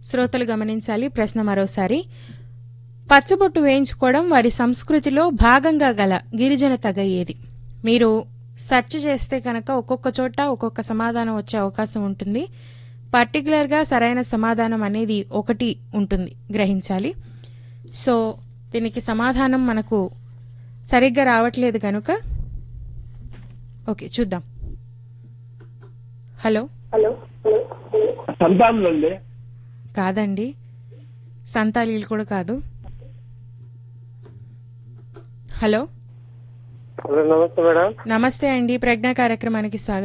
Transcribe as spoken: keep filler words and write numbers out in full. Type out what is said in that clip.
శ్రోతలు గమనించాలి. ప్రశ్న మరోసారి. పచ్చబొట్టు వేయించుకోవడం వారి సంస్కృతిలో భాగంగా గల గిరిజన తెగ ఏది? మీరు సెర్చ్ చేస్తే కనుక ఒక్కొక్క చోట ఒక్కొక్క సమాధానం వచ్చే అవకాశం ఉంటుంది. పర్టికులర్గా సరైన సమాధానం అనేది ఒకటి ఉంటుంది, గ్రహించాలి. సో దీనికి సమాధానం మనకు సరిగ్గా రావట్లేదు కనుక ఓకే చూద్దాం. హలో హలో సంతానండి కాదండి, సంతాలీలు కూడా కాదు. హలో హలో నమస్తే మేడం. నమస్తే అండి, ప్రజ్ఞా కార్యక్రమానికి స్వాగతం.